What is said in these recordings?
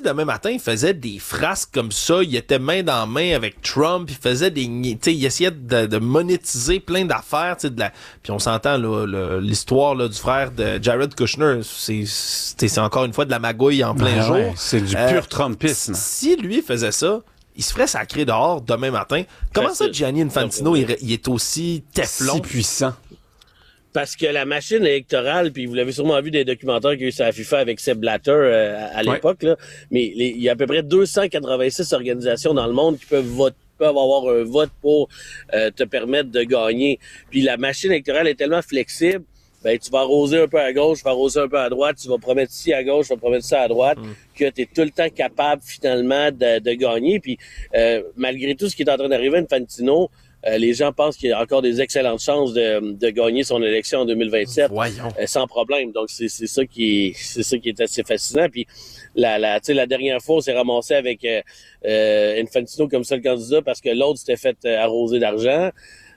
demain matin, il faisait des frasques comme ça, il était main dans main avec Trump, il faisait il essayait de monétiser plein d'affaires, puis on s'entend là, l'histoire là, du frère de Jared Kushner, c'est encore une fois de la magouille en plein jour. Ouais, c'est du pur Trumpisme. Si lui faisait ça, il se ferait sacrer dehors demain matin. Comment ça, Gianni Infantino, il est aussi teflon? Si puissant. Parce que la machine électorale, puis vous l'avez sûrement vu des documentaires qu'il y a eu sur la FIFA avec Sepp Blatter à l'époque, là, mais il y a à peu près 286 organisations dans le monde qui peuvent avoir un vote pour te permettre de gagner. Puis la machine électorale est tellement flexible, ben tu vas arroser un peu à gauche, tu vas arroser un peu à droite, tu vas promettre ci à gauche, tu vas promettre ça à droite, que tu es tout le temps capable finalement de gagner. Puis malgré tout ce qui est en train d'arriver, Infantino, les gens pensent qu'il y a encore des excellentes chances de gagner son élection en 2027 sans problème. Donc c'est ça qui est assez fascinant. Puis la dernière fois, on s'est ramassé avec Infantino comme seul candidat parce que l'autre s'était fait arroser d'argent.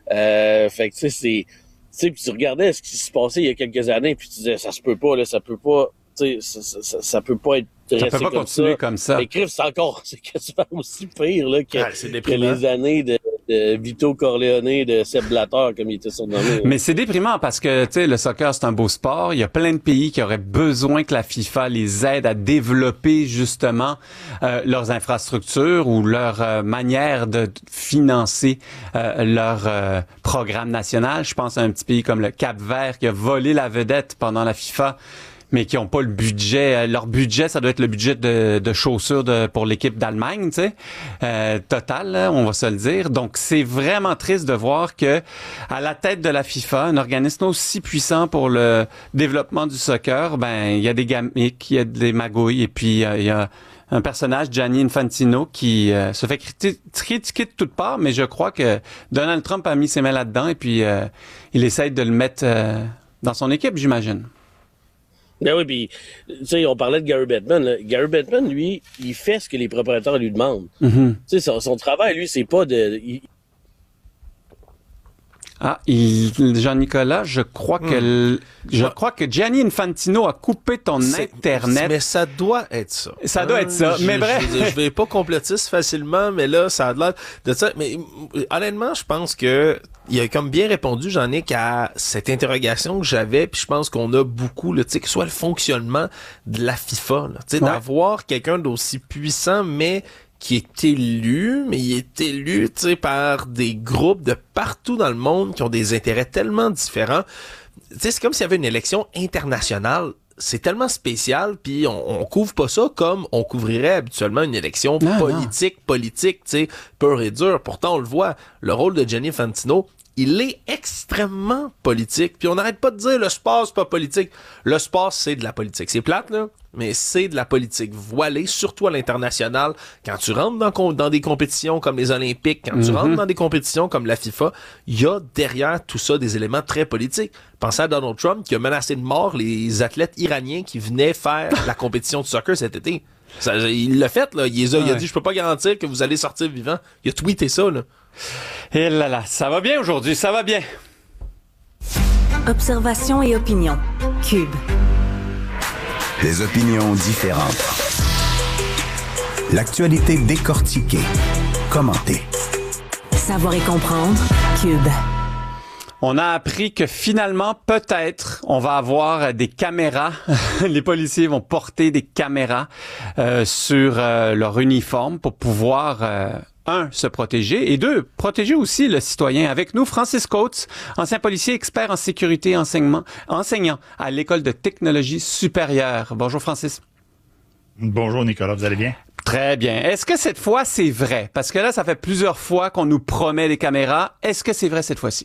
Fait que tu sais puis tu regardais ce qui se passait il y a quelques années, puis tu disais ça se peut pas là, ça peut pas, tu sais, ça peut pas être resté peut pas continuer comme ça. Mais Criff, c'est quasiment aussi pire là que les années de Vito Corleone, de Sepp Blatter, comme il était surnommé. Mais c'est déprimant parce que, tu sais, le soccer, c'est un beau sport. Il y a plein de pays qui auraient besoin que la FIFA les aide à développer, justement, leurs infrastructures ou leur manière de financer leur programme national. Je pense à un petit pays comme le Cap-Vert qui a volé la vedette pendant la FIFA, mais qui ont pas le budget. Leur budget, ça doit être le budget de chaussures pour l'équipe d'Allemagne, tu sais, total, là, on va se le dire. Donc, c'est vraiment triste de voir que à la tête de la FIFA, un organisme aussi puissant pour le développement du soccer, ben il y a des gamiques, il y a des magouilles, et puis il y a un personnage, Gianni Infantino, qui se fait critiquer de toutes parts, mais je crois que Donald Trump a mis ses mains là-dedans, et puis il essaye de le mettre dans son équipe, j'imagine. Ben oui, puis tu sais, on parlait de Gary Bettman. Là. Gary Bettman, lui, il fait ce que les propriétaires lui demandent. Tu sais, son travail, lui, c'est pas de... Jean-Nicolas, je crois que Gianni Infantino a coupé ton Internet. Mais ça doit être ça. Ça doit être ça. Mais bref. Je vais pas complotiste facilement, mais là, ça a l'air de ça. Mais honnêtement, je pense que il a comme bien répondu, Jean-Nic, à cette interrogation que j'avais, puis je pense qu'on a beaucoup, tu sais, que ce soit le fonctionnement de la FIFA, tu sais, d'avoir quelqu'un d'aussi puissant, mais qui est élu, mais il est élu, tu sais, par des groupes de partout dans le monde qui ont des intérêts tellement différents. Tu sais, c'est comme s'il y avait une élection internationale. C'est tellement spécial, puis on couvre pas ça comme on couvrirait habituellement une élection politique, tu sais, pure et dure. Pourtant, on le voit, le rôle de Gianni Infantino, il est extrêmement politique. Puis on n'arrête pas de dire le sport, c'est pas politique. Le sport, c'est de la politique. C'est plate, là, mais c'est de la politique voilée, surtout à l'international. Quand tu rentres dans des compétitions comme les Olympiques, quand tu rentres dans des compétitions comme la FIFA, il y a derrière tout ça des éléments très politiques. Pensez à Donald Trump qui a menacé de mort les athlètes iraniens qui venaient faire la compétition de soccer cet été. Il l'a fait, là. Il a dit, je peux pas garantir que vous allez sortir vivant. Il a tweeté ça, là. Et là là, ça va bien aujourd'hui, ça va bien. Observation et opinion. Cube. Des opinions différentes. L'actualité décortiquée. Commentée. Savoir et comprendre. Cube. On a appris que finalement, peut-être, on va avoir des caméras. Les policiers vont porter des caméras sur leur uniforme pour pouvoir... se protéger, et 2, protéger aussi le citoyen. Avec nous, Francis Coates, ancien policier, expert en sécurité et enseignant à l'École de technologie supérieure. Bonjour, Francis. Bonjour, Nicolas. Vous allez bien? Très bien. Est-ce que cette fois, c'est vrai? Parce que là, ça fait plusieurs fois qu'on nous promet des caméras. Est-ce que c'est vrai cette fois-ci?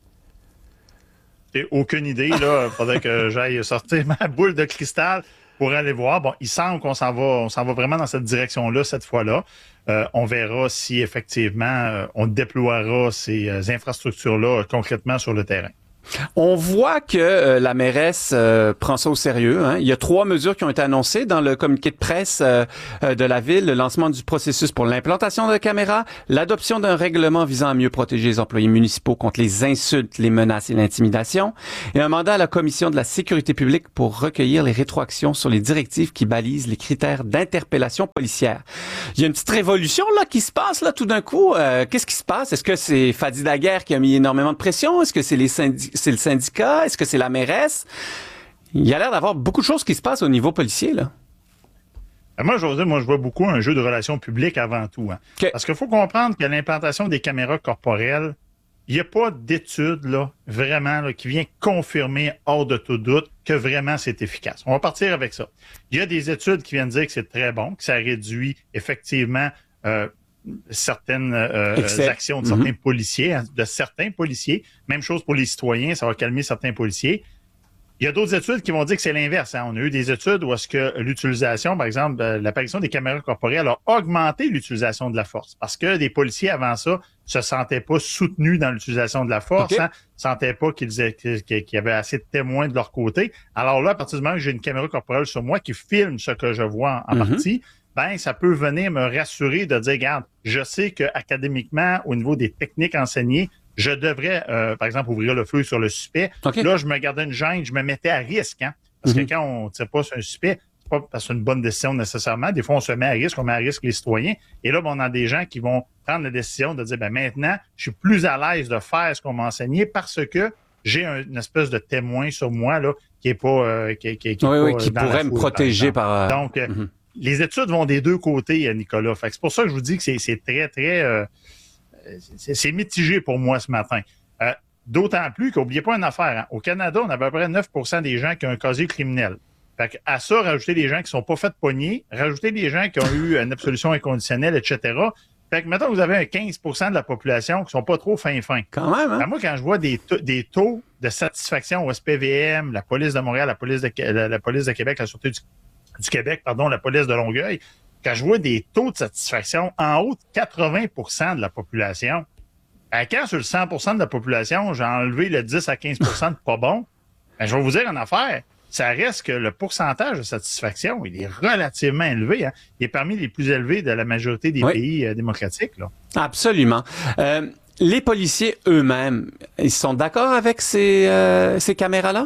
J'ai aucune idée, là. Faudrait que j'aille sortir ma boule de cristal pour aller voir. Bon, il semble qu'on s'en va vraiment dans cette direction-là cette fois-là. On verra si effectivement on déploiera ces infrastructures-là concrètement sur le terrain. On voit que la mairesse prend ça au sérieux. Hein. Il y a 3 mesures qui ont été annoncées dans le communiqué de presse de la ville. Le lancement du processus pour l'implantation de caméras, l'adoption d'un règlement visant à mieux protéger les employés municipaux contre les insultes, les menaces et l'intimidation, et un mandat à la Commission de la sécurité publique pour recueillir les rétroactions sur les directives qui balisent les critères d'interpellation policière. Il y a une petite révolution là qui se passe là tout d'un coup. Qu'est-ce qui se passe? Est-ce que c'est Fadi Daguerre qui a mis énormément de pression? Est-ce que c'est c'est le syndicat? Est-ce que c'est la mairesse? Il y a l'air d'avoir beaucoup de choses qui se passent au niveau policier, là. Moi, je vois beaucoup un jeu de relations publiques avant tout. Hein. Okay. Parce qu'il faut comprendre que l'implantation des caméras corporelles, il n'y a pas d'étude là, vraiment là, qui vient confirmer hors de tout doute que vraiment c'est efficace. On va partir avec ça. Il y a des études qui viennent dire que c'est très bon, que ça réduit effectivement certaines actions de certains policiers, hein, de certains policiers. Même chose pour les citoyens, ça va calmer certains policiers. Il y a d'autres études qui vont dire que c'est l'inverse. Hein. On a eu des études où est-ce que l'utilisation, par exemple, l'apparition des caméras corporelles a augmenté l'utilisation de la force. Parce que des policiers, avant ça, se sentaient pas soutenus dans l'utilisation de la force, okay. Hein, sentaient pas qu'il y avait assez de témoins de leur côté. Alors là, à partir du moment où j'ai une caméra corporelle sur moi qui filme ce que je vois en partie, ben ça peut venir me rassurer de dire, regarde, je sais que académiquement, au niveau des techniques enseignées, je devrais, par exemple, ouvrir le feu sur le suspect. Okay. Là, je me gardais une gêne, je me mettais à risque. Hein, parce que quand on ne tire pas sur un suspect, c'est pas parce que c'est une bonne décision nécessairement. Des fois, on se met à risque, on met à risque les citoyens. Et là, on a des gens qui vont prendre la décision de dire, ben maintenant, je suis plus à l'aise de faire ce qu'on m'a enseigné parce que j'ai une espèce de témoin sur moi là qui est pas qui pourrait me protéger par. Donc, les études vont des deux côtés, Nicolas. Fait que c'est pour ça que je vous dis que c'est très, très... c'est mitigé pour moi ce matin. D'autant plus qu'oubliez pas une affaire. Hein. Au Canada, on a à peu près 9 des gens qui ont un casier criminel. Fait que à ça, rajouter des gens qui sont pas fait pogner, rajouter des gens qui ont eu une absolution inconditionnelle, etc. Fait que maintenant, vous avez un 15 de la population qui sont pas trop fin. Quand même, hein? Moi, quand je vois des taux de satisfaction au SPVM, la police de Montréal, la police de Québec, la Sûreté du Québec, la police de Longueuil, quand je vois des taux de satisfaction en haut de 80 de la population, quand sur le 100 de la population, j'ai enlevé le 10 à 15 de pas bon, ben, je vais vous dire une affaire, ça reste que le pourcentage de satisfaction, il est relativement élevé. Hein? Il est parmi les plus élevés de la majorité des pays démocratiques. Là. Absolument. Les policiers eux-mêmes, ils sont d'accord avec ces caméras-là?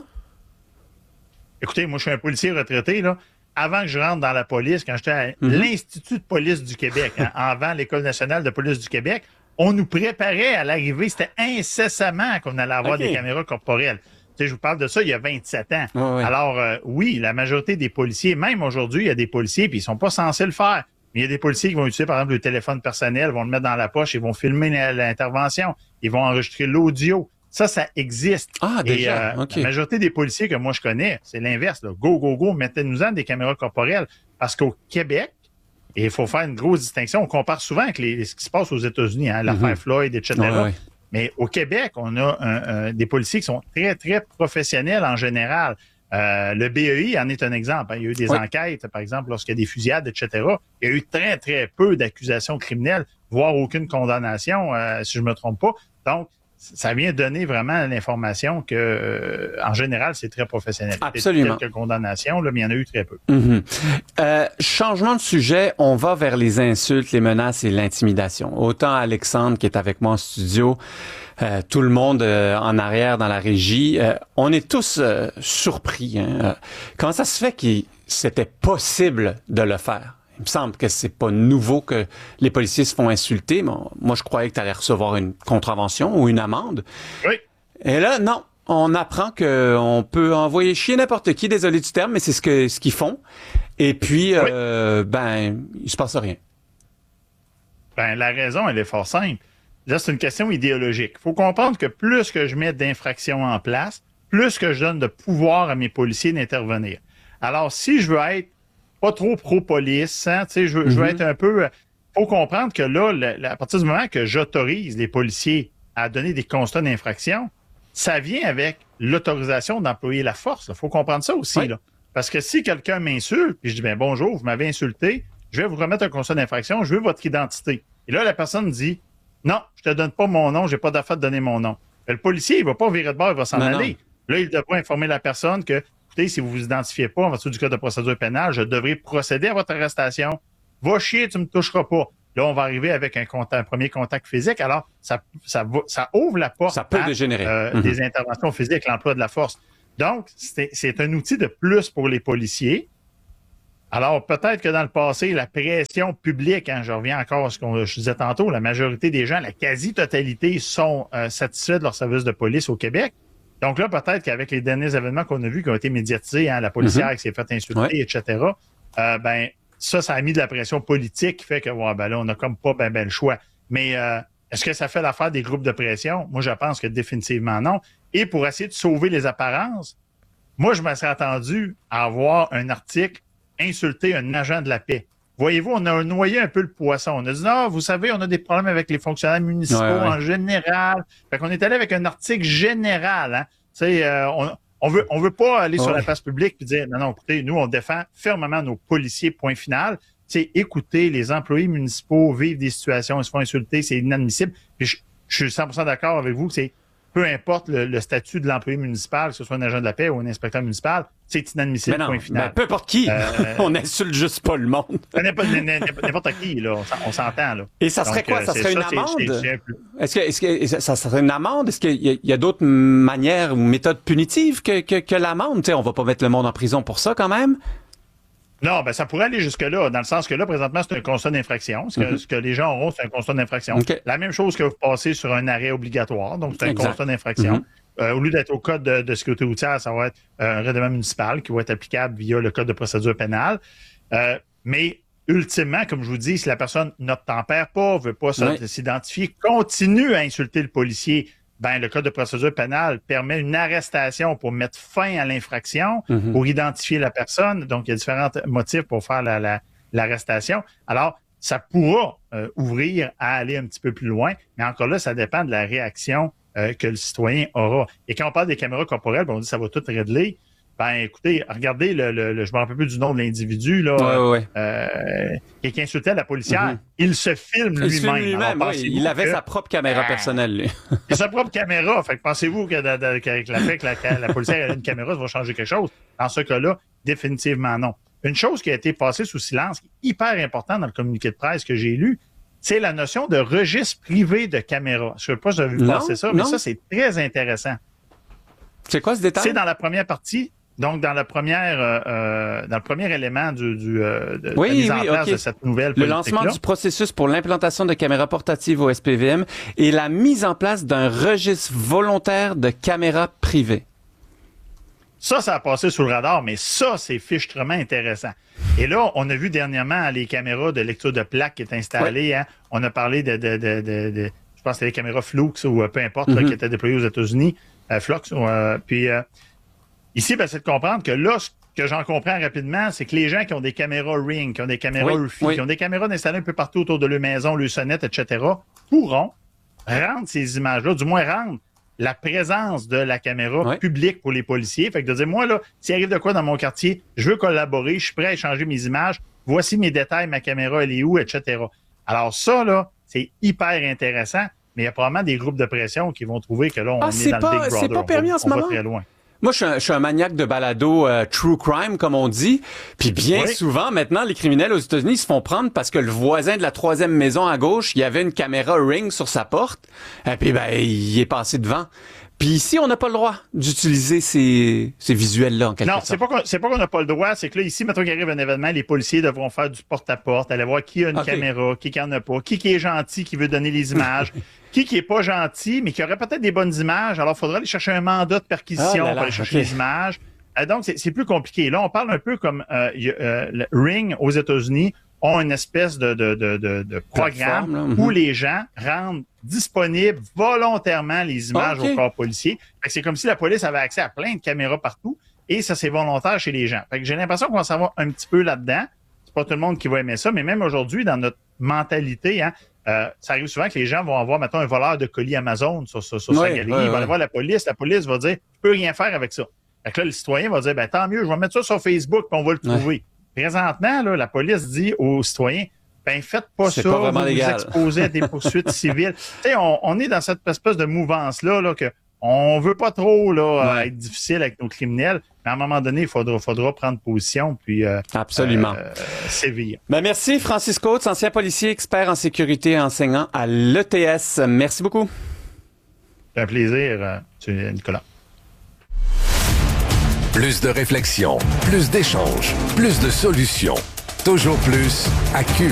Écoutez, moi, je suis un policier retraité, là. Avant que je rentre dans la police, quand j'étais à l'Institut de police du Québec, hein, avant l'École nationale de police du Québec, on nous préparait à l'arrivée. C'était incessamment qu'on allait avoir des caméras corporelles. Tu sais, je vous parle de ça il y a 27 ans. Oui. Alors, oui, la majorité des policiers, même aujourd'hui, il y a des policiers, puis ils sont pas censés le faire. Mais il y a des policiers qui vont utiliser, par exemple, le téléphone personnel, vont le mettre dans la poche, ils vont filmer l'intervention, ils vont enregistrer l'audio. Ça existe. Ah, déjà, La majorité des policiers que moi je connais, c'est l'inverse. Là. Go, mettez-nous-en des caméras corporelles. Parce qu'au Québec, et il faut faire une grosse distinction, on compare souvent avec ce qui se passe aux États-Unis, hein, l'affaire Floyd, etc. Ouais. Mais au Québec, on a des policiers qui sont très, très professionnels en général. Le BEI en est un exemple. Hein. Il y a eu des enquêtes, par exemple, lorsqu'il y a des fusillades, etc. Il y a eu très, très peu d'accusations criminelles, voire aucune condamnation, si je ne me trompe pas. Donc, ça vient donner vraiment l'information que, en général, c'est très professionnel. Absolument. Il y a quelques condamnations, là, mais il y en a eu très peu. Changement de sujet, on va vers les insultes, les menaces et l'intimidation. Autant Alexandre qui est avec moi en studio, tout le monde en arrière dans la régie, on est tous surpris. Hein? Comment ça se fait que c'était possible de le faire? Il me semble que c'est pas nouveau que les policiers se font insulter. Mais moi, je croyais que tu allais recevoir une contravention ou une amende. Oui. Et là, non. On apprend qu'on peut envoyer chier n'importe qui, désolé du terme, mais c'est ce qu'ils font. Et puis, il se passe rien. Ben, la raison, elle est fort simple. Là, c'est une question idéologique. Il faut comprendre que plus que je mets d'infractions en place, plus que je donne de pouvoir à mes policiers d'intervenir. Alors, si je veux être pas trop pro-police, hein, tu sais, je veux être un peu... faut comprendre que là, à partir du moment que j'autorise les policiers à donner des constats d'infraction, ça vient avec l'autorisation d'employer la force. Il faut comprendre ça aussi. Là. Parce que si quelqu'un m'insulte, puis je dis, ben bonjour, vous m'avez insulté, je vais vous remettre un constat d'infraction, je veux votre identité. Et là, la personne dit, non, je te donne pas mon nom, j'ai pas d'affaire de donner mon nom. Le policier, il va pas virer de bord, il va s'en aller. Non. Là, il devra informer la personne que, écoutez, si vous vous identifiez pas en vertu du code de procédure pénale, je devrais procéder à votre arrestation. Va chier, tu me toucheras pas. Là, on va arriver avec un premier contact physique. Alors, ça ouvre la porte ça peut dégénérer. Des interventions physiques, l'emploi de la force. Donc, c'est un outil de plus pour les policiers. Alors, peut-être que dans le passé, la pression publique, je reviens encore à ce que je disais tantôt, la majorité des gens, la quasi-totalité sont satisfaits de leur service de police au Québec. Donc là, peut-être qu'avec les derniers événements qu'on a vus, qui ont été médiatisés, la policière qui s'est fait insulter, etc., ça a mis de la pression politique qui fait que, là, on n'a comme pas le choix. Mais est-ce que ça fait l'affaire des groupes de pression? Moi, je pense que définitivement non. Et pour essayer de sauver les apparences, moi, je me serais attendu à avoir un article insulter un agent de la paix. Voyez-vous, on a noyé un peu le poisson. On a dit, vous savez, on a des problèmes avec les fonctionnaires municipaux en général. Fait qu'on est allé avec un article général. On veut pas aller sur la place publique et dire, non, écoutez, nous, on défend fermement nos policiers, point final. Écoutez, les employés municipaux vivent des situations, ils se font insulter, c'est inadmissible. Puis je suis 100% d'accord avec vous que peu importe le statut de l'employé municipal, que ce soit un agent de la paix ou un inspecteur municipal, c'est inadmissible, point final. Peu importe qui, on insulte juste pas le monde. N'importe qui, là, on s'entend. Là. Et ça serait quoi? Ça serait une amende? Est-ce que ça serait une amende? Est-ce qu'il y a d'autres manières ou méthodes punitives que l'amende? On va pas mettre le monde en prison pour ça quand même? Non, ça pourrait aller jusque-là, dans le sens que là, présentement, c'est un constat d'infraction. Ce que les gens auront, c'est un constat d'infraction. Okay. La même chose que vous passez sur un arrêt obligatoire, donc c'est un constat d'infraction. Au lieu d'être au code de sécurité routière, ça va être un règlement municipal qui va être applicable via le code de procédure pénale. Mais ultimement, comme je vous dis, si la personne n'obtempère pas, veut pas s'identifier, continue à insulter le policier, le code de procédure pénale permet une arrestation pour mettre fin à l'infraction, pour identifier la personne. Donc, il y a différents motifs pour faire l'arrestation. Alors, ça pourra ouvrir à aller un petit peu plus loin, mais encore là, ça dépend de la réaction que le citoyen aura. Et quand on parle des caméras corporelles, on dit que ça va tout régler. Écoutez, regardez, je me rappelle plus du nom de l'individu, là, qui insultait la policière. Il se filme lui-même. Il avait sa propre caméra personnelle, lui. Il a sa propre caméra. Fait que pensez-vous qu'avec la fait que la policière a une caméra, ça va changer quelque chose? Dans ce cas-là, définitivement non. Une chose qui a été passée sous silence, qui est hyper importante dans le communiqué de presse que j'ai lu, c'est la notion de registre privé de caméra. Je ne sais pas si vous avez vu passer ça, mais ça, c'est très intéressant. C'est quoi ce détail? C'est dans la première partie. Donc, dans le premier élément de la mise en place de cette nouvelle politique-là. Le lancement du processus pour l'implantation de caméras portatives au SPVM et la mise en place d'un registre volontaire de caméras privées. Ça a passé sous le radar, mais ça, c'est fichtrement intéressant. Et là, on a vu dernièrement les caméras de lecture de plaques qui étaient installées. On a parlé de je pense que c'était les caméras Flux ou peu importe, qui étaient déployées aux États-Unis. Flux. Ici, c'est de comprendre que là, ce que j'en comprends rapidement, c'est que les gens qui ont des caméras Ring, qui ont des caméras UFI, qui ont des caméras installées un peu partout autour de leur maison, leur sonnette, etc., pourront rendre ces images-là, du moins rendre la présence de la caméra publique pour les policiers. Fait que de dire, moi, là, s'il arrive de quoi dans mon quartier, je veux collaborer, je suis prêt à échanger mes images, voici mes détails, ma caméra, elle est où, etc. Alors ça, là, c'est hyper intéressant, mais il y a probablement des groupes de pression qui vont trouver que là, on est dans le Big Brother. C'est pas permis en ce moment? On va très loin. Moi, je suis un maniaque de balado true crime, comme on dit. Puis bien souvent, maintenant, les criminels aux États-Unis se font prendre parce que le voisin de la troisième maison à gauche, il y avait une caméra Ring sur sa porte. Et puis, il est passé devant. Puis ici, on n'a pas le droit d'utiliser ces visuels-là, en quelque sorte. Non, c'est pas qu'on n'a pas le droit. C'est que là, ici, mettons qu'il arrive un événement, les policiers devront faire du porte-à-porte, aller voir qui a une caméra, qui en a pas, qui est gentil, qui veut donner les images, qui est pas gentil, mais qui aurait peut-être des bonnes images. Alors, il faudra aller chercher un mandat de perquisition pour aller chercher les images. Donc, c'est plus compliqué. Là, on parle un peu comme le Ring aux États-Unis ont une espèce de programme où les gens rendent disponibles volontairement les images au corps policier. C'est comme si la police avait accès à plein de caméras partout et ça, c'est volontaire chez les gens. Fait que j'ai l'impression qu'on va savoir un petit peu là-dedans. C'est pas tout le monde qui va aimer ça, mais même aujourd'hui, dans notre mentalité, ça arrive souvent que les gens vont avoir, mettons, un voleur de colis Amazon sur sa galerie. Ils vont aller voir la police va dire « Je peux rien faire avec ça ». Fait que là, le citoyen va dire « Tant mieux, je vais mettre ça sur Facebook puis on va le trouver ». Présentement, là, la police dit aux citoyens, ben faites pas c'est ça, pas vraiment vous légal. vous exposez à des poursuites civiles. Tu sais, on est dans cette espèce de mouvance-là là, que on veut pas trop là, être difficile avec nos criminels, mais à un moment donné, il faudra prendre position puis Absolument. sévir. Ben merci Francis Coates, ancien policier, expert en sécurité et enseignant à l'ETS. Merci beaucoup. C'est un plaisir, Nicolas. Plus de réflexion, plus d'échanges, plus de solutions. Toujours plus à Cube.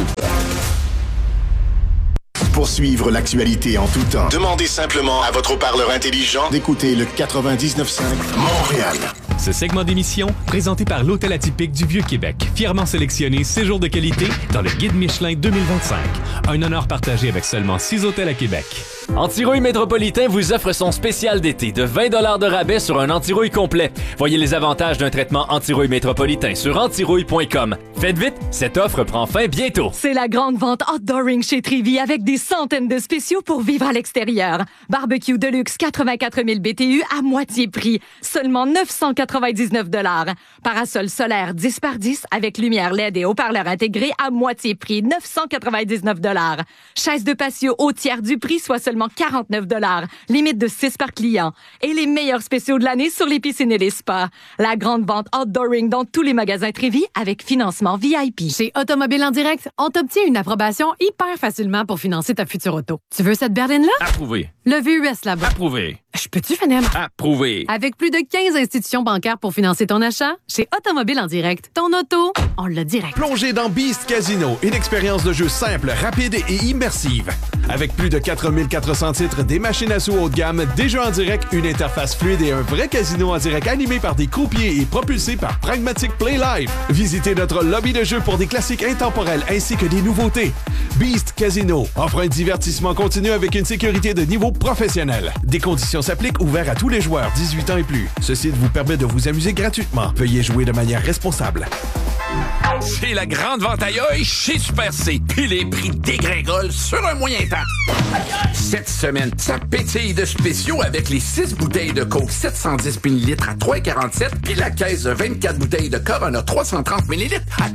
Pour suivre l'actualité en tout temps, demandez simplement à votre haut-parleur intelligent d'écouter le 99.5 Montréal. Ce segment d'émission, présenté par l'Hôtel Atypique du Vieux-Québec, fièrement sélectionné séjour de qualité dans le Guide Michelin 2025. Un honneur partagé avec seulement 6 hôtels à Québec. Antirouille Métropolitain vous offre son spécial d'été de 20 $ de rabais sur un antirouille complet. Voyez les avantages d'un traitement antirouille métropolitain sur antirouille.com. Faites vite, cette offre prend fin bientôt. C'est la grande vente Outdooring chez Trévy avec des centaines de spéciaux pour vivre à l'extérieur. Barbecue Deluxe 84 000 BTU à moitié prix, seulement 999 $. Parasol solaire 10 par 10 avec lumière LED et haut-parleur intégré à moitié prix, 999 $. Chaise de patio au tiers du prix, soit seulement 49 $. Limite de 6 par client. Et les meilleurs spéciaux de l'année sur les piscines et les spas. La grande vente Outdooring dans tous les magasins Trévy avec financement VIP. Chez Automobile en direct, on t'obtient une approbation hyper facilement pour financer ta future auto. Tu veux cette berline-là? Approuvé. Le VUS là-bas. Approuvé. Je peux-tu finir? Approuvé. Avec plus de 15 institutions bancaires pour financer ton achat, chez Automobile en direct, ton auto, on l'a direct. Plongez dans Beast Casino, une expérience de jeu simple, rapide et immersive. Avec plus de 4400 titres, des machines à sous haut de gamme, des jeux en direct, une interface fluide et un vrai casino en direct animé par des croupiers et propulsé par Pragmatic Play Live. Visitez notre lobby de jeu pour des classiques intemporels ainsi que des nouveautés. Beast Casino offre un divertissement continu avec une sécurité de niveau professionnel. Des conditions s'appliquent, ouvert à tous les joueurs 18 ans et plus. Ce site vous permet de vous amuser gratuitement. Veuillez jouer de manière responsable. C'est la grande vente à œil chez Super C. Puis les prix dégringolent sur un moyen temps. Cette semaine, ça pétille de spéciaux avec les 6 bouteilles de Coke 710 ml à 3,47 puis la caisse de 24 bouteilles de Corona 330 ml à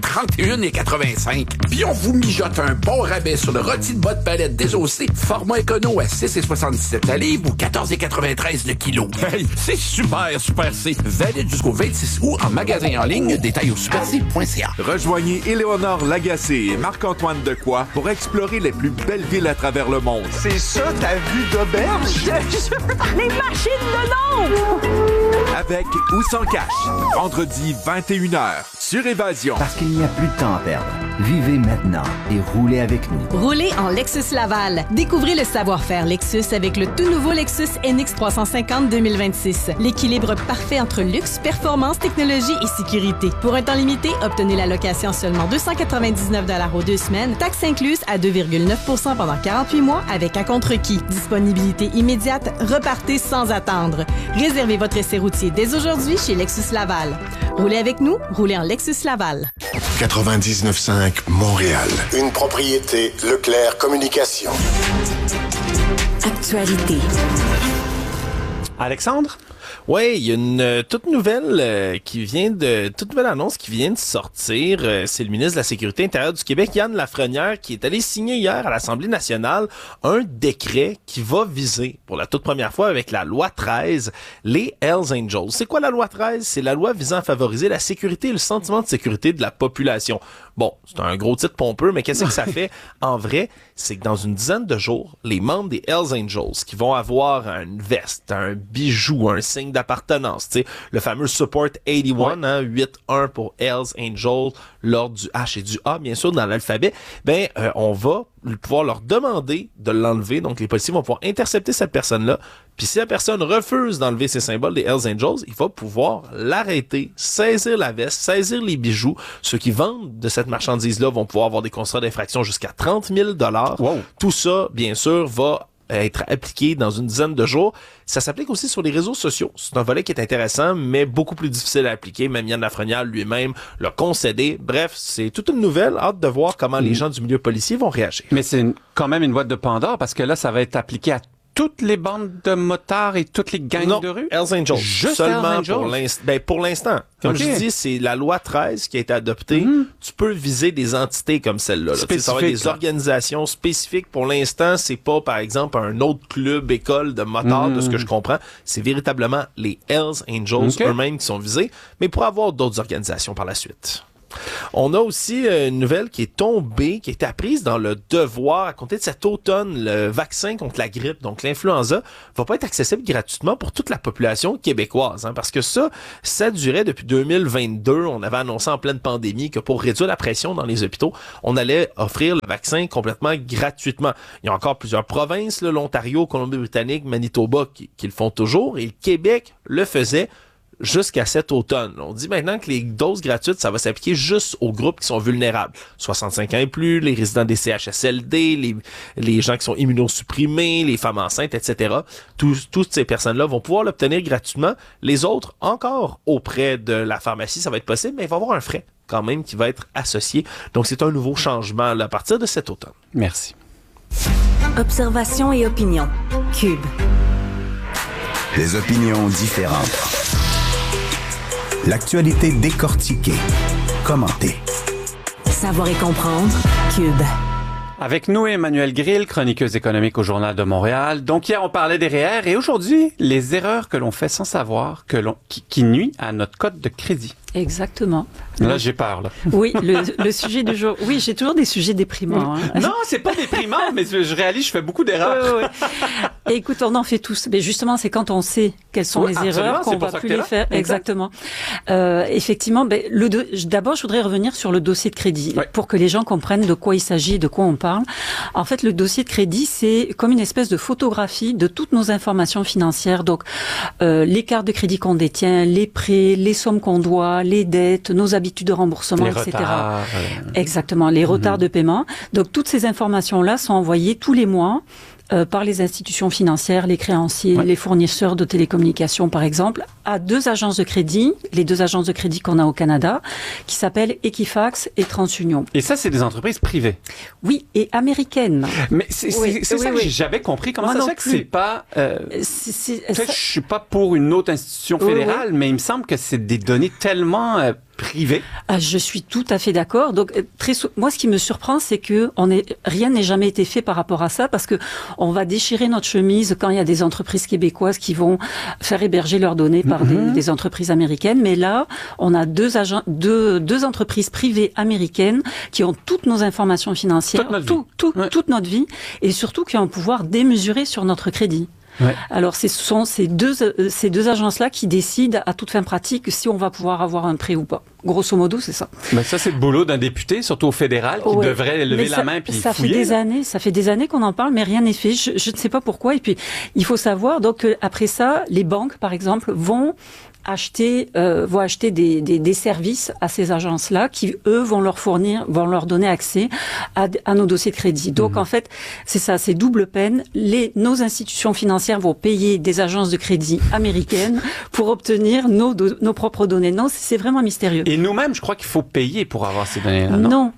31,85. Puis on vous mijote un bon rabais sur le rôti de bas de palette désossé format écono à 6,77 la livre ou 14,93 le kilo. Hey, c'est super C. Valide jusqu'au 26 août en magasin en ligne. Détails au superc.ca. Rejoignez Éléonore Lagacé et Marc-Antoine Decoy pour explorer les plus belles villes à travers le monde. C'est ça ta vue d'auberge? Les machines de l'ombre! Avec ou sans cash. Vendredi 21h sur Évasion. Parce qu'il n'y a plus de temps à perdre. Vivez maintenant et roulez avec nous. Roulez en Lexus Laval. Découvrez le savoir-faire Lexus avec le tout nouveau Lexus NX 350 2026. L'équilibre parfait entre luxe, performance, technologie et sécurité. Pour un temps limité, obtenez la location seulement 299 $ aux 2 semaines, taxes incluses à 2,9 % pendant 48 mois avec acompte requis. Disponibilité immédiate, repartez sans attendre. Réservez votre essai routier dès aujourd'hui chez Lexus Laval. Roulez avec nous, roulez en Lexus Laval. 99.5 Montréal. Une propriété Leclerc Communication. Actualité. Alexandre? Oui, il y a une toute nouvelle annonce qui vient de sortir. C'est le ministre de la Sécurité intérieure du Québec, Yann Lafrenière, qui est allé signer hier à l'Assemblée nationale un décret qui va viser, pour la toute première fois avec la loi 13, les Hells Angels. C'est quoi la loi 13? C'est la loi visant à favoriser la sécurité et le sentiment de sécurité de la population. Bon, c'est un gros titre pompeux, mais qu'est-ce que ça fait? En vrai, c'est que dans une dizaine de jours, les membres des Hells Angels qui vont avoir une veste, un bijou, un signe d'appartenance, tu sais, le fameux Support 81, hein, 8-1 pour Hells Angels, l'ordre du H et du A, bien sûr, dans l'alphabet, on va pouvoir leur demander de l'enlever. Donc, les policiers vont pouvoir intercepter cette personne-là. Puis, si la personne refuse d'enlever ces symboles des Hells Angels, il va pouvoir l'arrêter, saisir la veste, saisir les bijoux. Ceux qui vendent de cette marchandise-là vont pouvoir avoir des constats d'infraction jusqu'à 30 000 $. Wow. Tout ça, bien sûr, va être appliqué dans une dizaine de jours. Ça s'applique aussi sur les réseaux sociaux. C'est un volet qui est intéressant, mais beaucoup plus difficile à appliquer. Même Yann Lafrenière lui-même l'a concédé. Bref, c'est toute une nouvelle. Hâte de voir comment les gens du milieu policier vont réagir. Mais c'est quand même une boîte de Pandore parce que là, ça va être appliqué à toutes les bandes de motards et toutes les gangs de rue? Hells Angels. Juste seulement Hells Angels? pour l'instant. Comme je dis, c'est la loi 13 qui a été adoptée. Tu peux viser des entités comme celle-là. Ça va être des organisations spécifiques. Pour l'instant, c'est pas, par exemple, un autre club, école de motards, de ce que je comprends. C'est véritablement les Hells Angels eux-mêmes qui sont visés, mais pour avoir d'autres organisations par la suite. On a aussi une nouvelle qui est tombée, qui a été apprise dans le Devoir à compter de cet automne. Le vaccin contre la grippe, donc l'influenza, va pas être accessible gratuitement pour toute la population québécoise, parce que ça durait depuis 2022. On avait annoncé en pleine pandémie que pour réduire la pression dans les hôpitaux, on allait offrir le vaccin complètement gratuitement. Il y a encore plusieurs provinces, l'Ontario, Colombie-Britannique, Manitoba, qui le font toujours, et le Québec le faisait jusqu'à cet automne. On dit maintenant que les doses gratuites, ça va s'appliquer juste aux groupes qui sont vulnérables. 65 ans et plus, les résidents des CHSLD, les gens qui sont immunosupprimés, les femmes enceintes, etc. Toutes ces personnes-là vont pouvoir l'obtenir gratuitement. Les autres, encore auprès de la pharmacie, ça va être possible, mais il va y avoir un frais quand même qui va être associé. Donc, c'est un nouveau changement là, à partir de cet automne. Merci. Observation et opinion. Cube. Des opinions différentes. L'actualité décortiquée, commentée. Savoir et comprendre. Cube. Avec nous, Emmanuelle Grill, chroniqueuse économique au Journal de Montréal. Donc, hier, on parlait des REER et aujourd'hui, les erreurs que l'on fait sans savoir qui nuit à notre cote de crédit. Exactement. Là, j'ai peur, là. Oui, le sujet du jour. Oui, j'ai toujours des sujets déprimants. Non, c'est pas déprimant, mais je réalise, je fais beaucoup d'erreurs. Oui. Et écoute, on en fait tous. Mais justement, c'est quand on sait quelles sont les erreurs qu'on va plus les faire. Exactement. Effectivement, d'abord, je voudrais revenir sur le dossier de crédit pour que les gens comprennent de quoi il s'agit et de quoi on parle. En fait, le dossier de crédit, c'est comme une espèce de photographie de toutes nos informations financières. Donc, les cartes de crédit qu'on détient, les prêts, les sommes qu'on doit, les dettes, nos habitudes de remboursement, les etc. Retards, Exactement, les retards de paiement. Donc, toutes ces informations-là sont envoyées tous les mois par les institutions financières, les créanciers, les fournisseurs de télécommunications, par exemple, à deux agences de crédit, les deux agences de crédit qu'on a au Canada, qui s'appellent Equifax et TransUnion. Et ça, c'est des entreprises privées. Oui, et américaines. Mais c'est ça que j'ai jamais compris. Comment ça se fait que c'est pas... Peut-être je suis pas pour une autre institution fédérale, mais il me semble que c'est des données tellement... privé. Je suis tout à fait d'accord. Donc, moi, ce qui me surprend, c'est que rien n'est jamais été fait par rapport à ça, parce que on va déchirer notre chemise quand il y a des entreprises québécoises qui vont faire héberger leurs données par des entreprises américaines. Mais là, on a deux entreprises privées américaines qui ont toutes nos informations financières, toute notre vie, et surtout qui ont un pouvoir démesuré sur notre crédit. Ouais. Alors, ce sont ces deux agences-là qui décident à toute fin pratique si on va pouvoir avoir un prêt ou pas. Grosso modo, c'est ça. Ben ça, c'est le boulot d'un député, surtout au fédéral, qui devrait lever la main puis fouiller. Ça fait des années qu'on en parle, mais rien n'est fait. Je ne sais pas pourquoi. Et puis, il faut savoir donc après ça, les banques, par exemple, vont acheter des services à ces agences-là qui, eux, vont leur donner accès à nos dossiers de crédit. Donc, en fait, c'est ça, c'est double peine. Nos institutions financières vont payer des agences de crédit américaines pour obtenir nos propres données. Non, c'est vraiment mystérieux. Et nous-mêmes, je crois qu'il faut payer pour avoir ces données-là, non,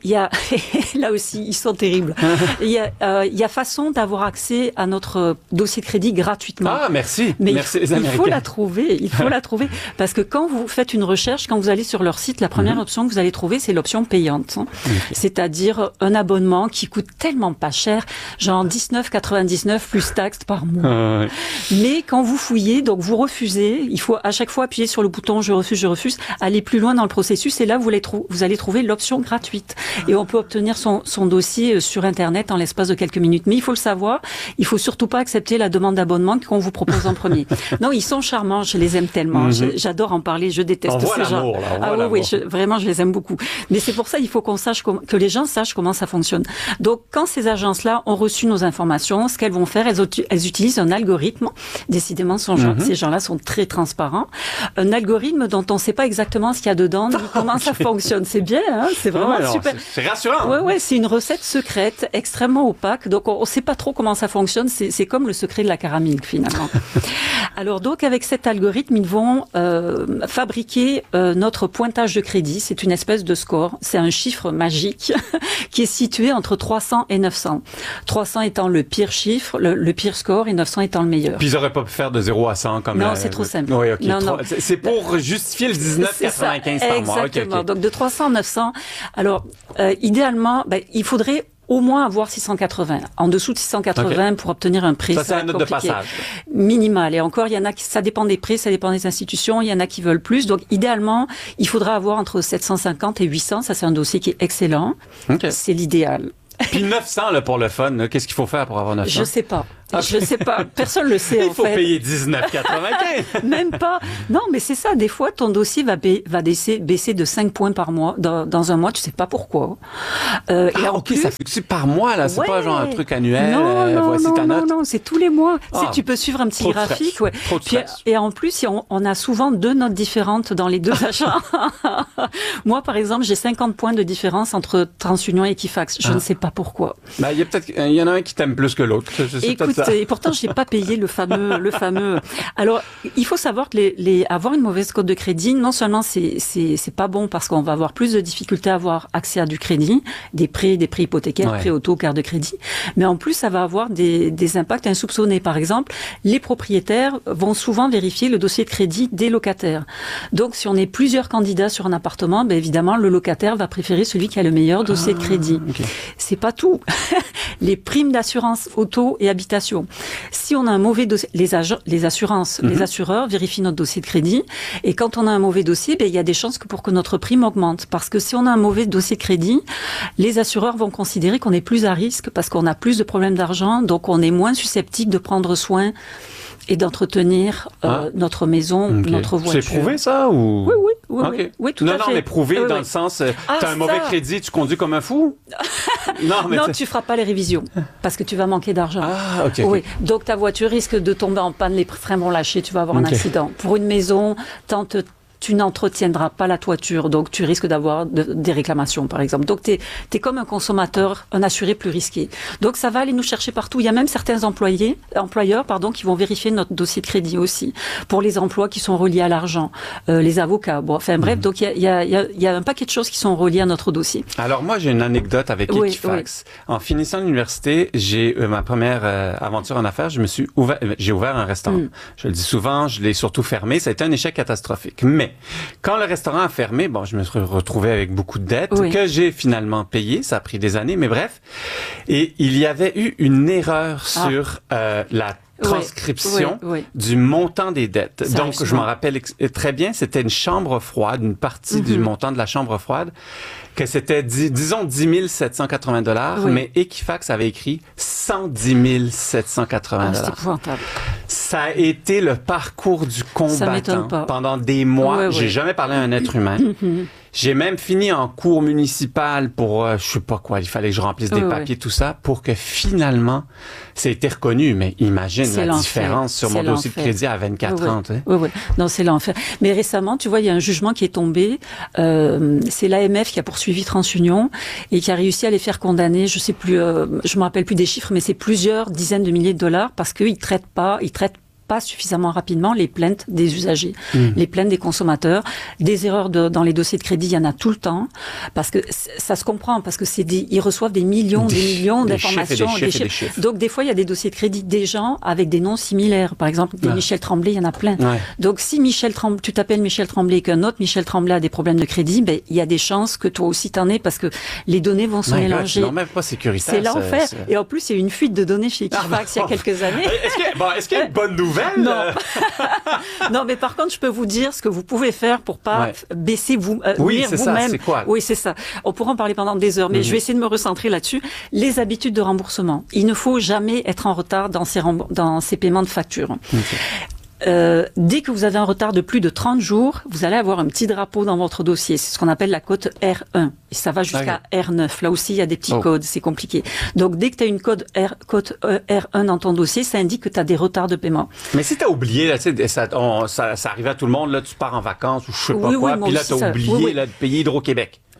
là aussi, ils sont terribles. Il y a façon d'avoir accès à notre dossier de crédit gratuitement. Ah, merci. Mais merci les Américains. Il faut la trouver, parce que quand vous faites une recherche, quand vous allez sur leur site, la première option que vous allez trouver, c'est l'option payante. C'est-à-dire un abonnement qui coûte tellement pas cher, genre 19,99 plus taxes par mois. Mais quand vous fouillez, donc vous refusez, il faut à chaque fois appuyer sur le bouton je refuse, aller plus loin dans le processus, et là vous allez trouver l'option gratuite. Et on peut obtenir son dossier sur Internet en l'espace de quelques minutes. Mais il faut le savoir, il faut surtout pas accepter la demande d'abonnement qu'on vous propose en premier. Non, ils sont charmants, je les aime tellement. J'adore en parler, je déteste ces gens. Vraiment, je les aime beaucoup. Mais c'est pour ça, il faut que les gens sachent comment ça fonctionne. Donc, quand ces agences-là ont reçu nos informations, ce qu'elles vont faire, elles utilisent un algorithme. Décidément, ces gens-là sont très transparents. Un algorithme dont on ne sait pas exactement ce qu'il y a dedans, comment ça fonctionne. C'est bien, hein? C'est vraiment super. C'est rassurant. Ouais, c'est une recette secrète, extrêmement opaque. Donc, on ne sait pas trop comment ça fonctionne. C'est comme le secret de la caramel, finalement. Alors, donc, avec cet algorithme, vont fabriquer notre pointage de crédit. C'est une espèce de score. C'est un chiffre magique qui est situé entre 300 et 900. 300 étant le pire chiffre, le pire score, et 900 étant le meilleur. Puis ils n'auraient pas pu faire de 0 à 100 comme non, c'est trop simple. Oui, OK. Non. C'est pour justifier le 19,95 par mois. Exactement. Donc, de 300 à 900. Alors, idéalement, il faudrait au moins avoir 680. En dessous de 680 pour obtenir un prêt. Ça, c'est la note de passage. Minimal. Et encore, il y en a qui, ça dépend des prêts, ça dépend des institutions. Il y en a qui veulent plus. Donc, idéalement, il faudra avoir entre 750 et 800. Ça, c'est un dossier qui est excellent. Okay. C'est l'idéal. Puis 900, là, pour le fun, là, qu'est-ce qu'il faut faire pour avoir 900? Je sais pas. Je sais pas. Personne le sait, Il faut payer 19,95. Même pas. Non, mais c'est ça. Des fois, ton dossier va baisser de 5 points par mois dans un mois. Tu sais pas pourquoi. OK, ça fluctue par mois, là. C'est pas genre un truc annuel. Non, c'est tous les mois. Tu peux suivre un petit graphique. Trop de stress. Et en plus, on a souvent 2 notes différentes dans les 2 achats. Moi, par exemple, j'ai 50 points de différence entre TransUnion et Equifax. Je ne sais pas pourquoi. Il y en a un qui t'aime plus que l'autre. Écoute, et pourtant, j'ai pas payé le fameux. Alors, il faut savoir que avoir une mauvaise cote de crédit, non seulement c'est pas bon parce qu'on va avoir plus de difficultés à avoir accès à du crédit, des prêts hypothécaires, prêts auto, carte de crédit, mais en plus, ça va avoir des impacts insoupçonnés. Par exemple, les propriétaires vont souvent vérifier le dossier de crédit des locataires. Donc, si on est plusieurs candidats sur un appartement, évidemment, le locataire va préférer celui qui a le meilleur dossier de crédit. Okay. C'est pas tout. Les primes d'assurance auto et habitation. Si on a un mauvais dossier, les assureurs vérifient notre dossier de crédit, et quand on a un mauvais dossier, il y a des chances pour que notre prime augmente, parce que si on a un mauvais dossier de crédit, les assureurs vont considérer qu'on est plus à risque parce qu'on a plus de problèmes d'argent, donc on est moins susceptible de prendre soin et d'entretenir notre maison, notre voiture. C'est prouvé, ça, ou? Oui, tout à fait. Non, mais prouvé dans le sens, t'as un mauvais crédit, tu conduis comme un fou? Non, tu feras pas les révisions, parce que tu vas manquer d'argent. Oui. Donc, ta voiture risque de tomber en panne, les freins vont lâcher, tu vas avoir un accident. Pour une maison, tu n'entretiendras pas la toiture, donc tu risques d'avoir des réclamations, par exemple. Donc, t'es comme un consommateur, un assuré plus risqué. Donc, ça va aller nous chercher partout. Il y a même certains employeurs, qui vont vérifier notre dossier de crédit aussi, pour les emplois qui sont reliés à l'argent, les avocats. Bref, donc il y a un paquet de choses qui sont reliées à notre dossier. Alors, moi, j'ai une anecdote avec Equifax. Oui. En finissant l'université, j'ai ma première aventure en affaires, j'ai ouvert un restaurant. Je le dis souvent, je l'ai surtout fermé. Ça a été un échec catastrophique. Mais quand le restaurant a fermé, je me suis retrouvé avec beaucoup de dettes que j'ai finalement payées. Ça a pris des années, mais bref. Et il y avait eu une erreur sur la transcription du montant des dettes. Donc, je m'en rappelle très bien, c'était une chambre froide, une partie du montant de la chambre froide, que c'était, disons, 10 780 $, mais Equifax avait écrit 110 780 $. C'est épouvantable. Ça a été le parcours du combattant pendant des mois. J'ai jamais parlé à un être humain. J'ai même fini en cours municipal pour, je sais pas quoi, il fallait que je remplisse des papiers, tout ça, pour que finalement, ça ait été reconnu. Mais imagine la différence sur mon dossier de crédit à 24 ans. Oui. Non, c'est l'enfer. Mais récemment, tu vois, il y a un jugement qui est tombé. C'est l'AMF qui a poursuivi TransUnion et qui a réussi à les faire condamner. Je sais plus, je me rappelle plus des chiffres, mais c'est plusieurs dizaines de milliers de dollars parce qu'ils traitent pas suffisamment rapidement les plaintes des usagers, les plaintes des consommateurs. Des erreurs dans les dossiers de crédit, il y en a tout le temps, parce que ça se comprend, parce que ils reçoivent des millions d'informations, des chiffres. Donc, des fois, il y a des dossiers de crédit des gens avec des noms similaires. Par exemple, des Michel Tremblay, il y en a plein. Donc, si tu t'appelles Michel Tremblay et qu'un autre Michel Tremblay a des problèmes de crédit, il y a des chances que toi aussi t'en aies, parce que les données vont se mélanger. C'est même pas sécuritaire. C'est l'enfer. Et en plus, il y a eu une fuite de données chez Equifax il y a quelques années. Est-ce qu'il y a une bonne nouvelle? Non, mais par contre, je peux vous dire ce que vous pouvez faire pour pas baisser nuire c'est vous-même. Ça, c'est quoi? Oui, c'est ça. On pourra en parler pendant des heures, mais je vais essayer de me recentrer là-dessus. Les habitudes de remboursement. Il ne faut jamais être en retard dans ces paiements de factures. Dès que vous avez un retard de plus de 30 jours, vous allez avoir un petit drapeau dans votre dossier. C'est ce qu'on appelle la cote R1. Et ça va jusqu'à R9. Là aussi, il y a des petits codes. C'est compliqué. Donc, dès que tu as une cote R1 dans ton dossier, ça indique que tu as des retards de paiement. Mais si tu as oublié, là, ça arrive à tout le monde, là, tu pars en vacances ou je sais pas quoi, puis là, tu as oublié là, de payer Hydro-Québec.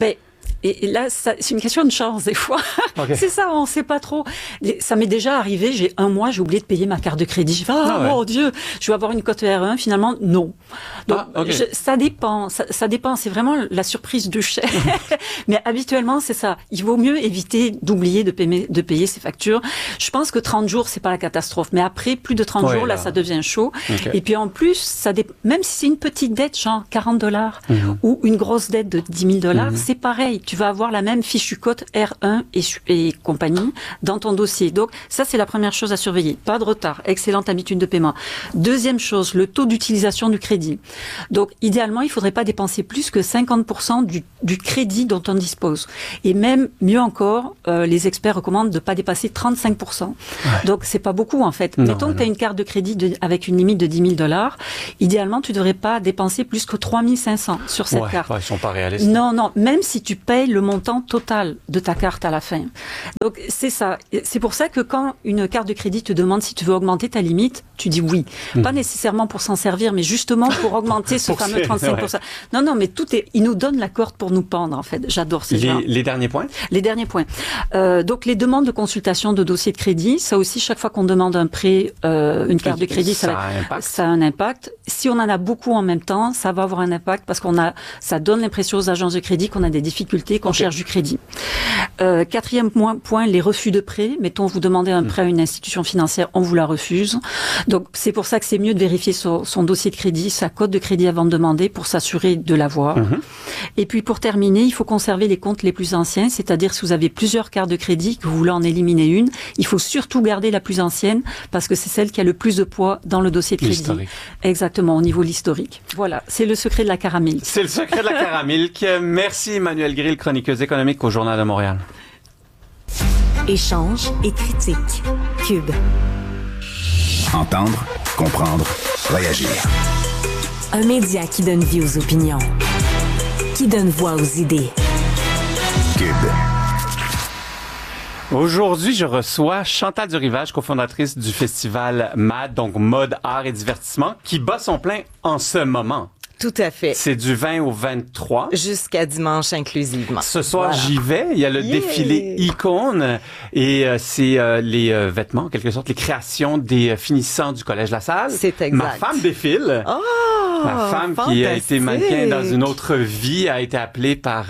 Et là, c'est une question de chance, des fois. Okay. C'est ça, on sait pas trop. Ça m'est déjà arrivé, j'ai un mois, j'ai oublié de payer ma carte de crédit. Je fais, mon Dieu, je vais avoir une cote R1. Finalement, non. Donc, ça dépend. Ça dépend. C'est vraiment la surprise du chèque. Mais habituellement, c'est ça. Il vaut mieux éviter d'oublier de payer ses factures. Je pense que 30 jours, c'est pas la catastrophe. Mais après, plus de 30 jours, là, ça devient chaud. Okay. Et puis, en plus, même si c'est une petite dette, genre $40, ou une grosse dette de $10,000, c'est pareil. Tu vas avoir la même fichue cote R1 et compagnie dans ton dossier. Donc, ça, c'est la première chose à surveiller. Pas de retard. Excellente habitude de paiement. Deuxième chose, le taux d'utilisation du crédit. Donc, idéalement, il faudrait pas dépenser plus que 50% du crédit dont on dispose. Et même, mieux encore, les experts recommandent de pas dépasser 35%. Ouais. Donc, c'est pas beaucoup, en fait. Mettons que tu as une carte de crédit avec une limite de $10,000. Idéalement, tu devrais pas dépenser plus que 3 500 sur cette carte. Ouais, ils sont pas réalistes. Non. Même si tu payes le montant total de ta carte à la fin. Donc, c'est ça. C'est pour ça que quand une carte de crédit te demande si tu veux augmenter ta limite, tu dis oui. Pas nécessairement pour s'en servir, mais justement pour augmenter ce fameux 35%. Ouais. Non, mais ils nous donnent la corde pour nous pendre, en fait. J'adore ces gens. Les derniers points? Les derniers points. Donc, les demandes de consultation de dossier de crédit, ça aussi, chaque fois qu'on demande un prêt, une carte de crédit, ça a un impact. Si on en a beaucoup en même temps, ça va avoir un impact parce ça donne l'impression aux agences de crédit qu'on a des difficultés, qu'on cherche du crédit. Quatrième point, les refus de prêt. Mettons, vous demandez un prêt à une institution financière, on vous la refuse. Donc, c'est pour ça que c'est mieux de vérifier son dossier de crédit, sa cote de crédit avant de demander pour s'assurer de l'avoir. Et puis, pour terminer, il faut conserver les comptes les plus anciens, c'est-à-dire si vous avez plusieurs cartes de crédit, que vous voulez en éliminer une, il faut surtout garder la plus ancienne parce que c'est celle qui a le plus de poids dans le dossier de crédit. L'historique. Exactement, au niveau de l'historique. Voilà, c'est le secret de la caramilk. C'est le secret de la caramilk. Merci Emmanuelle Grill, chroniqueuse économique au Journal de Montréal. Échange et critique. Cube. Entendre, comprendre, réagir. Un média qui donne vie aux opinions. Qui donne voix aux idées. Cube. Aujourd'hui, je reçois Chantal Durivage, cofondatrice du festival MAD, donc Mode, Art et Divertissement, qui bat son plein en ce moment. Tout à fait. C'est du 20 au 23. Jusqu'à dimanche inclusivement. Ce soir, j'y vais. Il y a le défilé Icône et c'est les vêtements, en quelque sorte, les créations des finissants du Collège La Salle. C'est exact. Ma femme défile. Oh! Ma femme qui a été mannequin dans une autre vie a été appelée par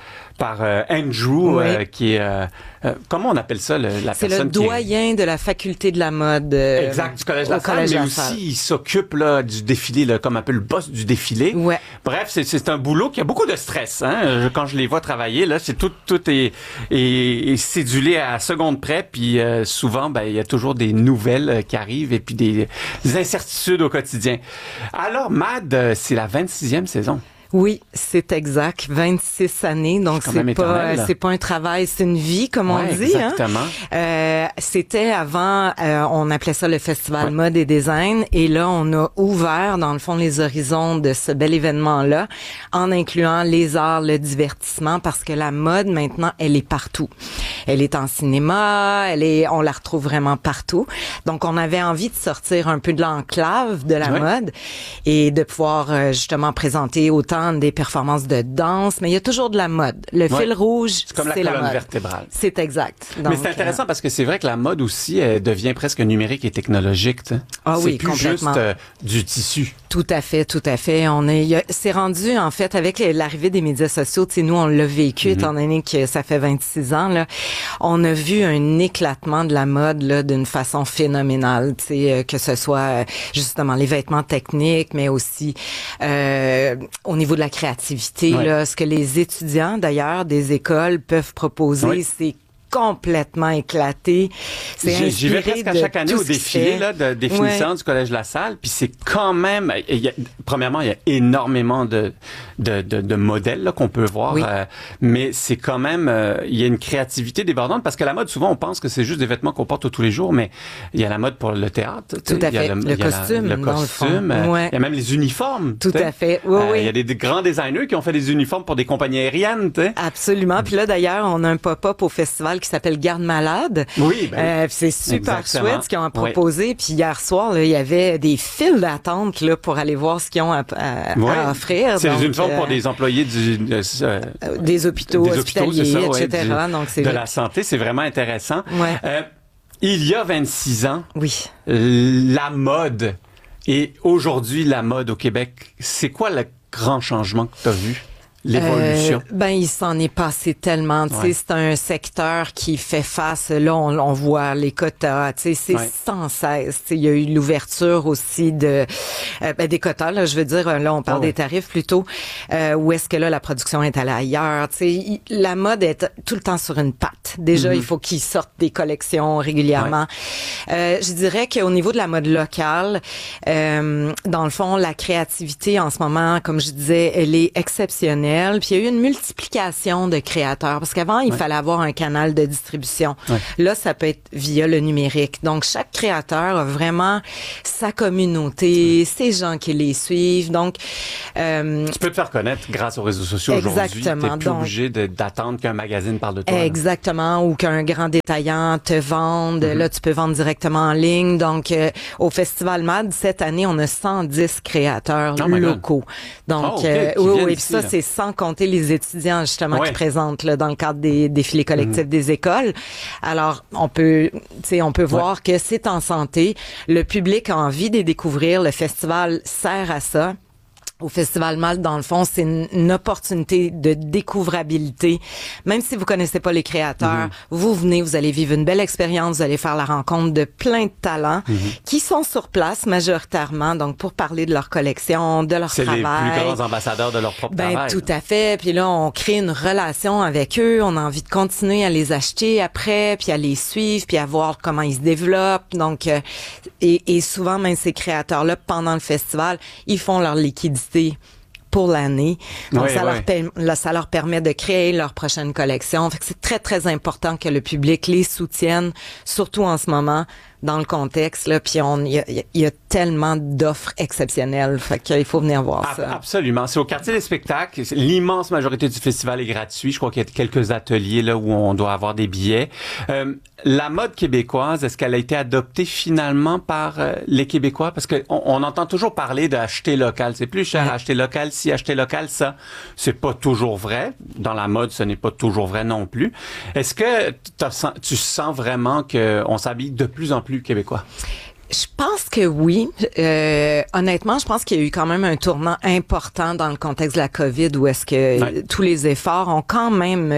Andrew, qui est... comment on appelle ça, la personne qui... C'est le doyen de la faculté de la mode. Exact, du Collège La Salle, mais aussi il s'occupe là, du défilé, là, comme un peu le boss du défilé. Ouais. Bref, c'est un boulot qui a beaucoup de stress. Hein? Quand je les vois travailler, là, c'est tout est cédulé à seconde près, puis souvent, il y a toujours des nouvelles qui arrivent et puis des incertitudes au quotidien. Alors, MAD, c'est la 26e saison. Oui, c'est exact. 26 années, donc c'est pas un travail, c'est une vie, comme on dit. Exactement. C'était avant, on appelait ça le Festival Mode et Design, et là, on a ouvert, dans le fond, les horizons de ce bel événement-là, en incluant les arts, le divertissement, parce que la mode, maintenant, elle est partout. Elle est en cinéma, on la retrouve vraiment partout. Donc, on avait envie de sortir un peu de l'enclave de la mode et de pouvoir, justement, présenter autant des performances de danse, mais il y a toujours de la mode. Le fil rouge, c'est comme la colonne vertébrale. C'est exact. Donc, mais c'est intéressant parce que c'est vrai que la mode aussi, elle devient presque numérique et technologique. Ah oui, c'est plus juste du tissu. Tout à fait, tout à fait. C'est rendu, en fait, avec l'arrivée des médias sociaux, tu sais, nous, on l'a vécu, étant donné que ça fait 26 ans, là, on a vu un éclatement de la mode, là, d'une façon phénoménale, tu sais, que ce soit, justement, les vêtements techniques, mais aussi, au niveau de la créativité, là, ce que les étudiants, d'ailleurs, des écoles peuvent proposer, c'est complètement éclaté. J'y vais presque à chaque année au défilé là, des finissants du Collège La Salle, puis c'est quand même... premièrement, il y a énormément de modèles là, qu'on peut voir, mais c'est quand même... il y a une créativité débordante, parce que la mode, souvent, on pense que c'est juste des vêtements qu'on porte tous les jours, mais il y a la mode pour le théâtre. Tout à fait. Le costume, il y a même les uniformes. Tout à fait, il y a des grands designers qui ont fait des uniformes pour des compagnies aériennes. Absolument. Puis là, d'ailleurs, on a un pop-up au festival qui s'appelle Garde malade. Oui, c'est super exactement. chouette ce qu'ils ont proposé. Puis hier soir, là, il y avait des files d'attente là, pour aller voir ce qu'ils ont à offrir. C'est donc, une forme pour des employés des hôpitaux hospitaliers, c'est ça, etc. Donc, c'est de la santé, c'est vraiment intéressant. Ouais. Il y a 26 ans, la mode et aujourd'hui la mode au Québec, c'est quoi le grand changement que tu as vu? L'évolution. Il s'en est passé tellement. Tu sais, c'est un secteur qui fait face. Là, on voit les quotas. Tu sais, c'est sans cesse. Tu sais, il y a eu l'ouverture aussi des quotas. Là, je veux dire, là, on parle des tarifs plutôt. Où est-ce que là, la production est allée ailleurs? Tu sais, la mode est tout le temps sur une patte. Déjà, il faut qu'ils sortent des collections régulièrement. Je dirais qu'au niveau de la mode locale, dans le fond, la créativité en ce moment, comme je disais, elle est exceptionnelle. Puis il y a eu une multiplication de créateurs parce qu'avant il fallait avoir un canal de distribution. Là, ça peut être via le numérique. Donc chaque créateur a vraiment sa communauté, ses gens qui les suivent. Donc tu peux te faire connaître grâce aux réseaux sociaux aujourd'hui. Exactement. T'es plus obligé d'attendre qu'un magazine parle de toi. Exactement, ou qu'un grand détaillant te vende. Là, tu peux vendre directement en ligne. Donc au Festival MAD cette année, on a 110 créateurs locaux. Donc puis ça c'est sans compter les étudiants justement qui présentent là, dans le cadre des défilés collectifs des écoles. Alors on peut voir que c'est en santé. Le public a envie de les découvrir. Le festival sert à ça. Au Festival MAD, dans le fond, c'est une opportunité de découvrabilité. Même si vous connaissez pas les créateurs, vous venez, vous allez vivre une belle expérience, vous allez faire la rencontre de plein de talents qui sont sur place majoritairement, donc pour parler de leur collection, de leur travail. C'est les plus grands ambassadeurs de leur propre travail. Tout à fait. Puis là, on crée une relation avec eux. On a envie de continuer à les acheter après, puis à les suivre, puis à voir comment ils se développent. Donc, et souvent, même ces créateurs-là, pendant le festival, ils font leur liquidité pour l'année. Donc, ça leur permet de créer leur prochaine collection. Fait que c'est très, très important que le public les soutienne, surtout en ce moment, dans le contexte, là. Puis il y a tellement d'offres exceptionnelles. Fait qu'il faut venir voir ça. Absolument. C'est au quartier des spectacles. L'immense majorité du festival est gratuit. Je crois qu'il y a quelques ateliers là où on doit avoir des billets. La mode québécoise, est-ce qu'elle a été adoptée finalement par les Québécois? Parce que on entend toujours parler d'acheter local. C'est plus cher acheter local, acheter local, ça. C'est pas toujours vrai. Dans la mode, ce n'est pas toujours vrai non plus. Est-ce que tu sens vraiment qu'on s'habille de plus en plus québécois? Je pense que oui. Honnêtement, je pense qu'il y a eu quand même un tournant important dans le contexte de la COVID où est-ce que tous les efforts ont quand même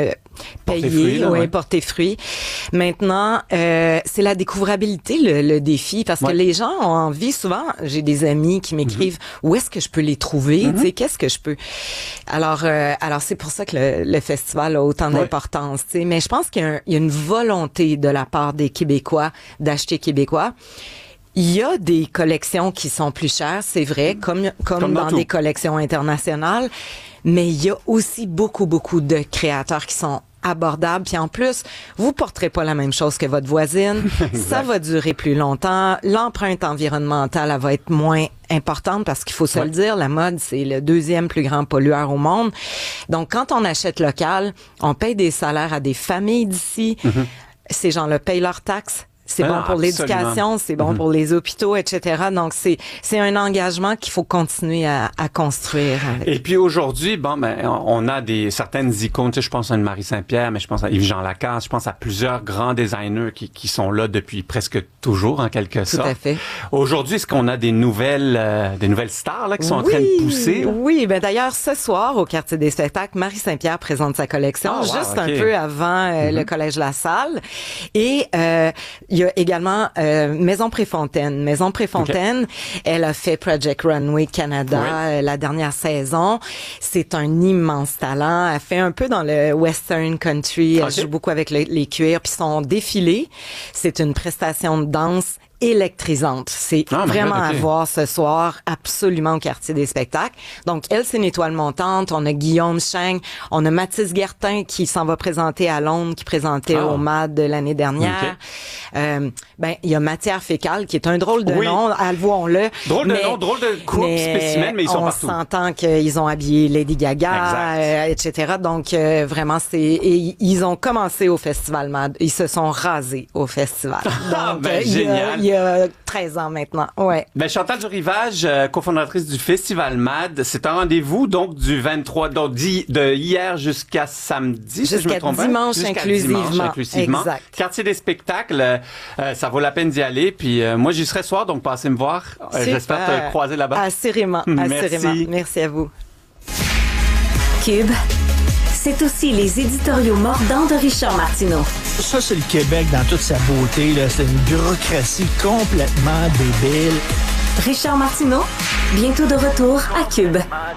porté fruit. Maintenant, c'est la découvrabilité le défi parce que les gens ont envie souvent. J'ai des amis qui m'écrivent où est-ce que je peux les trouver, tu sais, qu'est-ce que je peux. Alors c'est pour ça que le festival a autant d'importance, tu sais. Mais je pense qu'il y a une volonté de la part des Québécois d'acheter québécois. Il y a des collections qui sont plus chères, c'est vrai, comme dans des collections internationales, mais il y a aussi beaucoup de créateurs qui sont abordables. Puis en plus, vous porterez pas la même chose que votre voisine. Ça va durer plus longtemps. L'empreinte environnementale, elle va être moins importante parce qu'il faut se le dire, la mode, c'est le 2e plus grand pollueur au monde. Donc, quand on achète local, on paye des salaires à des familles d'ici. Ces gens-là payent leurs taxes. C'est bon pour l'éducation, c'est bon pour les hôpitaux, etc. Donc, c'est un engagement qu'il faut continuer à construire. Et puis aujourd'hui, on a certaines icônes. Tu sais, je pense à une Marie Saint-Pierre, mais je pense à Yves-Jean Lacasse, je pense à plusieurs grands designers qui sont là depuis presque toujours, en quelque sorte. Tout à fait. Aujourd'hui, est-ce qu'on a des nouvelles stars là qui sont en train de pousser? Oui, d'ailleurs, ce soir, au quartier des spectacles, Marie Saint-Pierre présente sa collection un peu avant le Collège La Salle. Et il y a également Maison Préfontaine. Maison Préfontaine, elle a fait Project Runway Canada la dernière saison. C'est un immense talent. Elle fait un peu dans le Western Country. Elle joue beaucoup avec les cuirs. Puis son défilé, c'est une prestation de danse électrisante. C'est vraiment à voir ce soir, absolument au quartier des spectacles. Donc, elle, c'est une étoile montante. On a Guillaume Cheng. On a Mathis Guertin qui s'en va présenter à Londres, qui présentait au MAD de l'année dernière. il y a Matière fécale, qui est un drôle de nom, avouons-le. Drôle de nom, drôle de coupe, spécimen, mais ils sont partout. On s'entend qu'ils ont habillé Lady Gaga, etc. Donc, vraiment, ils ont commencé au Festival MAD. Ils se sont rasés au festival. Donc, génial. Il y a 13 ans maintenant. Ouais. Chantal Durivage, cofondatrice du Festival MAD, c'est un rendez-vous donc du 23, donc de hier jusqu'à samedi, si je me trompe pas. Dimanche inclusivement. Exact. Quartier des spectacles, ça vaut la peine d'y aller. Puis moi, j'y serai ce soir, donc passez me voir. J'espère te croiser là-bas. Assurément. Merci à vous. Cube, c'est aussi les éditoriaux mordants de Richard Martineau. Ça, c'est le Québec dans toute sa beauté. Là. C'est une bureaucratie complètement débile. Richard Martineau, bientôt de retour à Cube.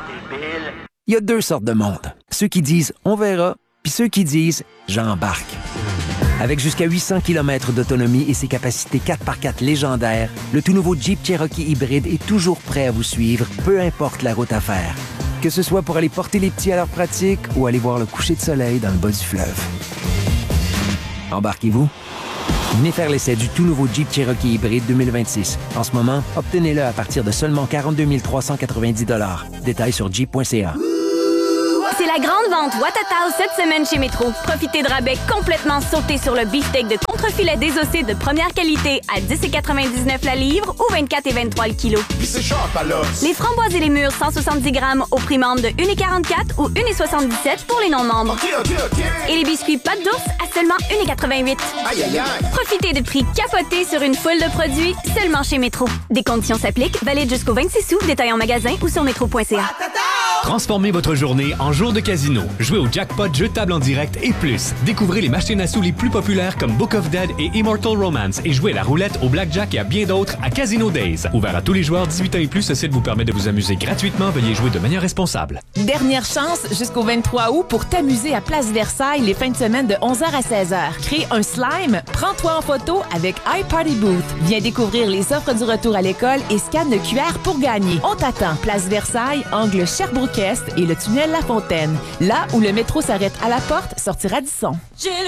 Il y a deux sortes de monde. Ceux qui disent « on verra », puis ceux qui disent « j'embarque ». Avec jusqu'à 800 km d'autonomie et ses capacités 4x4 légendaires, le tout nouveau Jeep Cherokee hybride est toujours prêt à vous suivre, peu importe la route à faire. Que ce soit pour aller porter les petits à leur pratique ou aller voir le coucher de soleil dans le bas du fleuve. Embarquez-vous? Venez faire l'essai du tout nouveau Jeep Cherokee hybride 2026. En ce moment, obtenez-le à partir de seulement 42 390 $. Détails sur jeep.ca. C'est la grande vente Watatao cette semaine chez Métro. Profitez de rabais complètement sautés sur le beefsteak de contrefilet désossé de première qualité à 10,99 la livre ou 24,23 le kilo. Puis c'est sharp alors. Les framboises et les mûres 170 grammes au prix membre de 1,44 ou 1,77 pour les non-membres. OK. Et les biscuits pâte d'ours à seulement 1,88. Aïe. Profitez de prix capotés sur une foule de produits seulement chez Métro. Des conditions s'appliquent, valide jusqu'au 26 août, détail en magasin ou sur métro.ca. Transformez votre journée en jour de casino. Jouez au jackpot, jeux de table en direct et plus. Découvrez les machines à sous les plus populaires comme Book of Dead et Immortal Romance et jouez à la roulette, au blackjack et à bien d'autres à Casino Days. Ouvert à tous les joueurs 18 ans et plus, ce site vous permet de vous amuser gratuitement. Veuillez jouer de manière responsable. Dernière chance jusqu'au 23 août pour t'amuser à Place Versailles les fins de semaine de 11h à 16h. Crée un slime, prends-toi en photo avec iParty Booth. Viens découvrir les offres du retour à l'école et scanne le QR pour gagner. On t'attend. Place Versailles, angle Sherbrooke-Est et le tunnel La Fontaine. Là où le métro s'arrête à la porte, sortir à Disson.